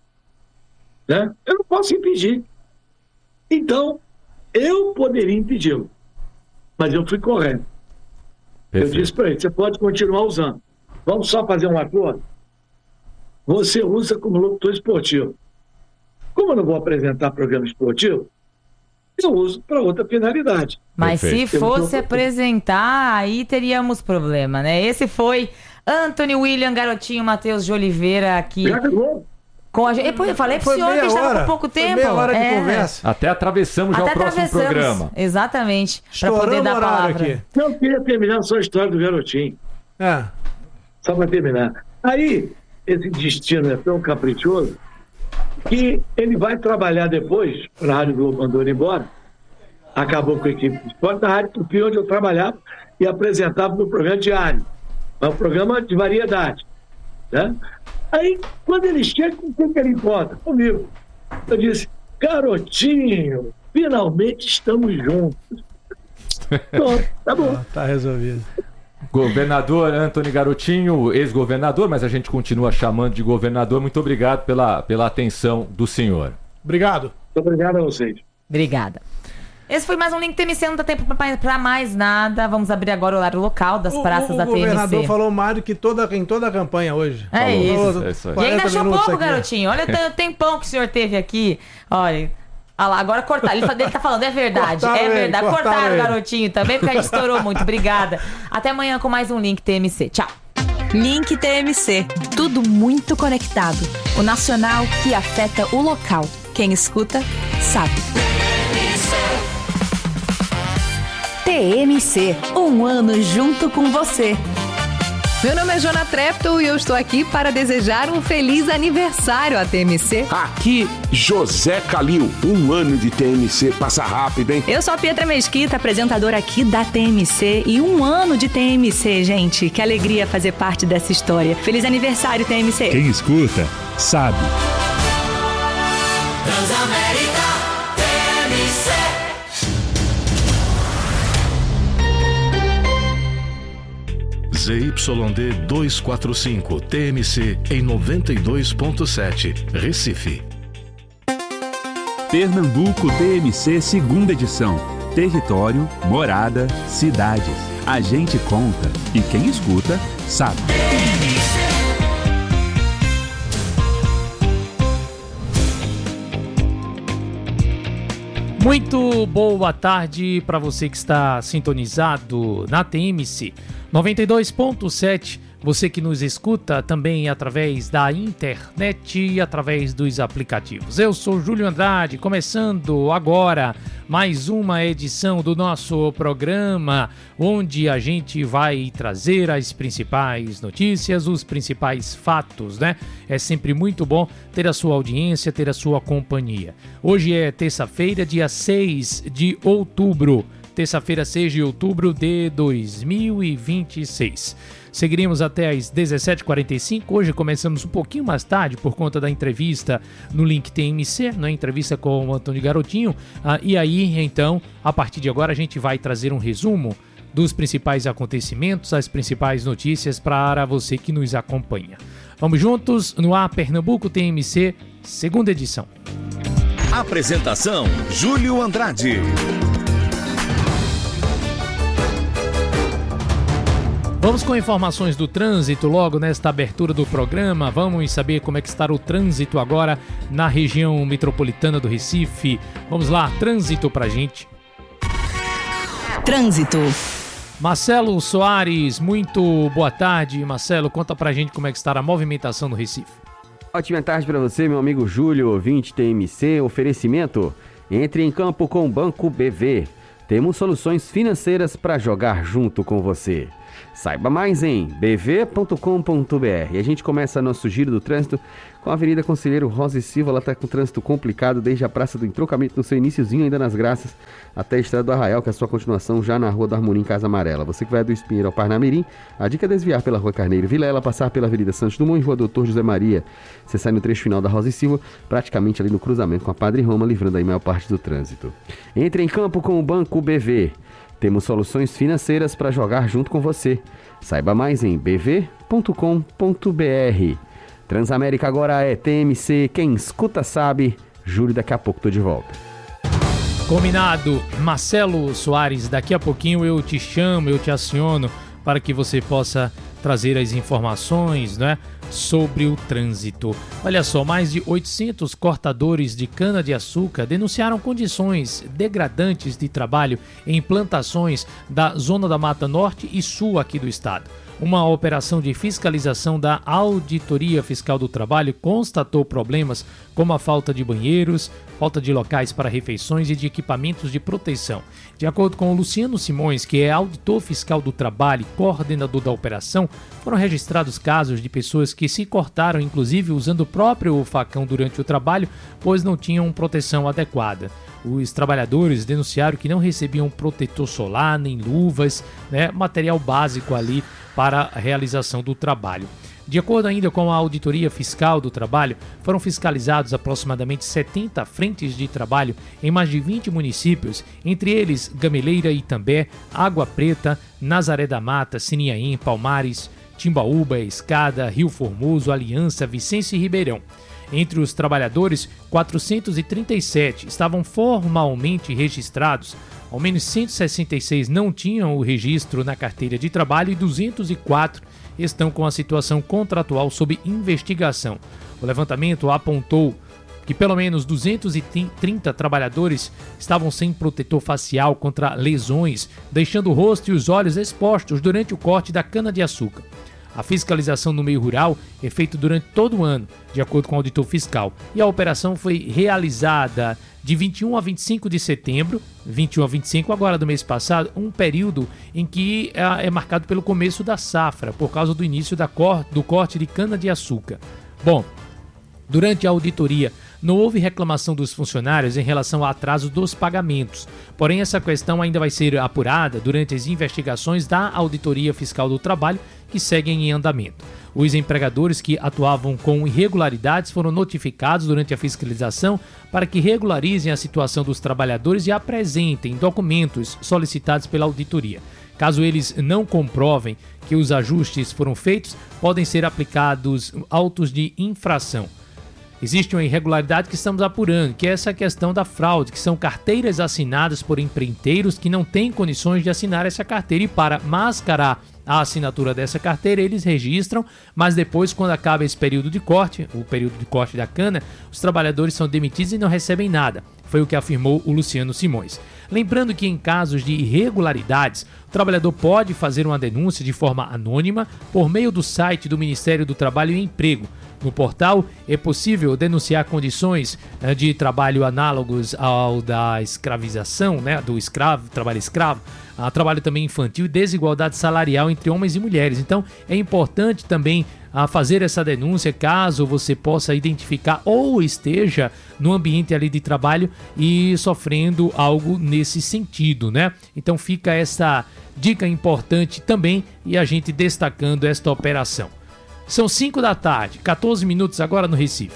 Né? Eu não posso impedir. Então, eu poderia impedi-lo. Mas eu fui correto. Perfeito. Eu disse para ele, você pode continuar usando. Vamos só fazer um acordo? Você usa como locutor esportivo. Como eu não vou apresentar programa esportivo, eu uso para outra finalidade. Mas Perfeito. se fosse apresentar, aí teríamos problema, né? Esse foi Anthony William Garotinho Matheus de Oliveira aqui. Com a gente. Eu falei pro Foi senhor que a meia gente estava hora. com pouco Foi tempo. meia hora de É. conversa. Até atravessamos já Até o próximo atravessamos. programa. Exatamente. Para Estouramos poder dar a o horário palavra. aqui. Eu queria terminar só a história do garotinho. É. Só para terminar. Aí, esse destino é tão caprichoso que ele vai trabalhar depois, para a Rádio Globo mandou ele embora, acabou com a equipe de esporte da Rádio Tupi, onde eu trabalhava e apresentava no programa diário. É um programa de variedade. Né? Aí, quando ele chega, com quem que ele encontra? Comigo. Eu disse, garotinho, finalmente estamos juntos. Pronto, tá bom. Tá resolvido. Governador Anthony Garotinho, ex-governador, mas a gente continua chamando de governador. Muito obrigado pela, pela atenção do senhor. Obrigado. Muito obrigado a vocês. Obrigada. Esse foi mais um Link T M C, não dá tempo pra, pra mais nada. Vamos abrir agora o horário local das praças o, da o governador T M C. falou mais do que toda, em toda a campanha hoje. É Falou. isso. Falou É isso aí. E ainda quarenta achou minutos pouco, aqui. garotinho. Olha o tempão que o senhor teve aqui. Olha. Ah lá, agora cortaram. Ele, tá- ele tá falando, é verdade. Cortaram é ele, verdade. cortaram Cortaram o ele. garotinho também, porque a gente estourou muito. Obrigada. Até amanhã com mais um Link T M C. Tchau. Link T M C. Tudo muito conectado. O nacional que afeta o local. Quem escuta, sabe. T M C. Um ano junto com você. Meu nome é Jona Trepto e eu estou aqui para desejar um feliz aniversário à T M C. Aqui, José Calil. Um ano de T M C passa rápido, hein? Eu sou a Pietra Mesquita, apresentadora aqui da T M C, e um ano de T M C, gente. Que alegria fazer parte dessa história. Feliz aniversário, T M C. Quem escuta, sabe. Transamérica T M C. Z Y D duzentos e quarenta e cinco T M C em noventa e dois ponto sete, Recife. Pernambuco T M C segunda edição. Território, morada, cidades. A gente conta e quem escuta sabe. Muito boa tarde para você que está sintonizado na T M C noventa e dois ponto sete. Você que nos escuta também através da internet e através dos aplicativos. Eu sou Júlio Andrade, começando agora mais uma edição do nosso programa, onde a gente vai trazer as principais notícias, os principais fatos, né? É sempre muito bom ter a sua audiência, ter a sua companhia. Hoje é terça-feira, dia seis de outubro. Terça-feira, seis de outubro de dois mil e vinte e seis. Seguiremos até às dezessete e quarenta e cinco. Hoje começamos um pouquinho mais tarde por conta da entrevista no Link T M C, na entrevista com o Antônio Garotinho. Ah, e aí, então, a partir de agora, a gente vai trazer um resumo dos principais acontecimentos, as principais notícias para você que nos acompanha. Vamos juntos no ar, Pernambuco T M C, segunda edição. Apresentação: Júlio Andrade. Vamos com informações do trânsito logo nesta abertura do programa. Vamos saber como é que está o trânsito agora na região metropolitana do Recife. Vamos lá, trânsito pra gente. Trânsito. Marcelo Soares, muito boa tarde. Marcelo, conta pra gente como é que está a movimentação no Recife. Ótima tarde para você, meu amigo Júlio, ouvinte T M C. Oferecimento: entre em campo com o Banco B V. Temos soluções financeiras para jogar junto com você. Saiba mais em b v ponto com ponto b r. E a gente começa nosso giro do trânsito com a Avenida Conselheiro Rosa e Silva. Ela está com trânsito complicado desde a Praça do Entrocamento, no seu iniciozinho ainda nas Graças, até a Estrada do Arraial, que é a sua continuação já na Rua do Harmonia, em Casa Amarela. Você que vai do Espinheiro ao Parnamirim, a dica é desviar pela Rua Carneiro Vilela, passar pela Avenida Santos Dumont e Rua Doutor José Maria. Você sai no trecho final da Rosa e Silva, praticamente ali no cruzamento com a Padre Roma, livrando aí a maior parte do trânsito. Entre em campo com o Banco B V. Temos soluções financeiras para jogar junto com você. Saiba mais em b v ponto com ponto b r. Transamérica agora é T M C, quem escuta sabe. Júlio, daqui a pouco tô de volta. Combinado. Marcelo Soares, daqui a pouquinho eu te chamo, eu te aciono para que você possa trazer as informações, né, sobre o trânsito. Olha só, mais de oitocentos cortadores de cana-de-açúcar denunciaram condições degradantes de trabalho em plantações da Zona da Mata Norte e Sul aqui do estado. Uma operação de fiscalização da Auditoria Fiscal do Trabalho constatou problemas como a falta de banheiros, falta de locais para refeições e de equipamentos de proteção. De acordo com o Luciano Simões, que é auditor fiscal do trabalho e coordenador da operação, foram registrados casos de pessoas que se cortaram, inclusive usando o próprio facão durante o trabalho, pois não tinham proteção adequada. Os trabalhadores denunciaram que não recebiam protetor solar, nem luvas, né, material básico ali para a realização do trabalho. De acordo ainda com a Auditoria Fiscal do Trabalho, foram fiscalizados aproximadamente setenta frentes de trabalho em mais de vinte municípios, entre eles Gameleira, Itambé, Água Preta, Nazaré da Mata, Sininhaém, Palmares, Timbaúba, Escada, Rio Formoso, Aliança, Vicência e Ribeirão. Entre os trabalhadores, quatrocentos e trinta e sete estavam formalmente registrados, ao menos cento e sessenta e seis não tinham o registro na carteira de trabalho e duzentos e quatro estão com a situação contratual sob investigação. O levantamento apontou que pelo menos duzentos e trinta trabalhadores estavam sem protetor facial contra lesões, deixando o rosto e os olhos expostos durante o corte da cana-de-açúcar. A fiscalização no meio rural é feita durante todo o ano, de acordo com o auditor fiscal, e a operação foi realizada de vinte e um a vinte e cinco de setembro, vinte e um a vinte e cinco agora do mês passado, um período em que é marcado pelo começo da safra, por causa do início da cor, do corte de cana-de-açúcar. Bom, durante a auditoria, não houve reclamação dos funcionários em relação ao atraso dos pagamentos. Porém, essa questão ainda vai ser apurada durante as investigações da Auditoria Fiscal do Trabalho, que seguem em andamento. Os empregadores que atuavam com irregularidades foram notificados durante a fiscalização para que regularizem a situação dos trabalhadores e apresentem documentos solicitados pela auditoria. Caso eles não comprovem que os ajustes foram feitos, podem ser aplicados autos de infração. Existe uma irregularidade que estamos apurando, que é essa questão da fraude, que são carteiras assinadas por empreiteiros que não têm condições de assinar essa carteira, e para mascarar a assinatura dessa carteira, eles registram, mas depois, quando acaba esse período de corte, o período de corte da cana, os trabalhadores são demitidos e não recebem nada. Foi o que afirmou o Luciano Simões. Lembrando que em casos de irregularidades, o trabalhador pode fazer uma denúncia de forma anônima por meio do site do Ministério do Trabalho e Emprego. No portal é possível denunciar condições de trabalho análogos ao da escravização, né, do escravo, trabalho escravo, a trabalho também infantil e desigualdade salarial entre homens e mulheres. Então é importante também a fazer essa denúncia caso você possa identificar ou esteja no ambiente ali de trabalho e sofrendo algo nesse sentido, né? Então fica essa dica importante também e a gente destacando esta operação. São cinco da tarde, quatorze minutos agora no Recife.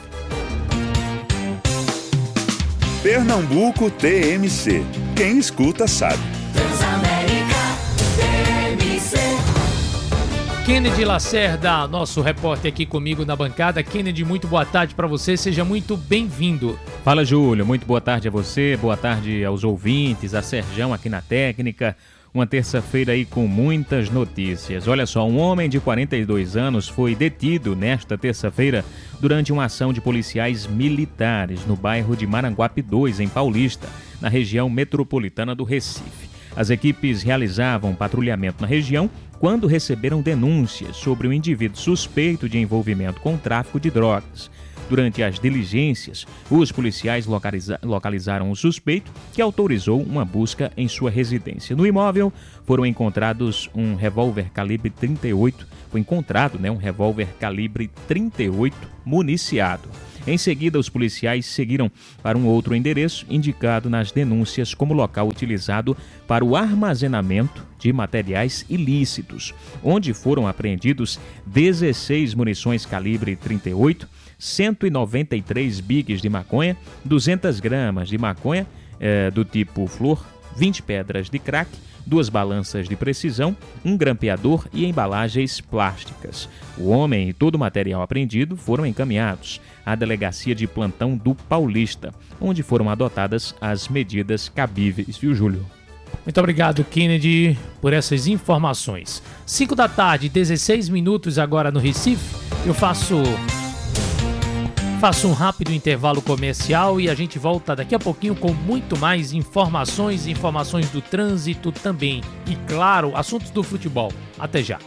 Pernambuco T M C. Quem escuta sabe. Transamérica T M C. Kennedy Lacerda, nosso repórter aqui comigo na bancada. Kennedy, muito boa tarde para você, seja muito bem-vindo. Fala, Júlio, muito boa tarde a você, boa tarde aos ouvintes, a Serjão aqui na técnica. Uma terça-feira aí com muitas notícias. Olha só, um homem de quarenta e dois anos foi detido nesta terça-feira durante uma ação de policiais militares no bairro de Maranguape dois, em Paulista, na região metropolitana do Recife. As equipes realizavam patrulhamento na região quando receberam denúncias sobre um indivíduo suspeito de envolvimento com o tráfico de drogas. Durante as diligências, os policiais localiza- localizaram o suspeito, que autorizou uma busca em sua residência. No imóvel foram encontrados um revólver calibre trinta e oito, foi encontrado né, um revólver calibre trinta e oito municiado. Em seguida, os policiais seguiram para um outro endereço indicado nas denúncias como local utilizado para o armazenamento de materiais ilícitos, onde foram apreendidos dezesseis munições calibre trinta e oito, cento e noventa e três bigs de maconha, duzentas gramas de maconha eh, do tipo flor, vinte pedras de crack, duas balanças de precisão, um grampeador e embalagens plásticas. O homem e todo o material apreendido foram encaminhados à delegacia de plantão do Paulista, onde foram adotadas as medidas cabíveis, viu, Júlio? Muito obrigado, Kennedy, por essas informações. cinco da tarde, dezesseis minutos agora no Recife. Eu faço... Faço um rápido intervalo comercial e a gente volta daqui a pouquinho com muito mais informações, informações do trânsito também. E, claro, assuntos do futebol. Até já.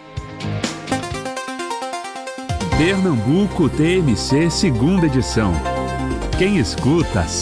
Pernambuco T M C, segunda edição. Quem escuta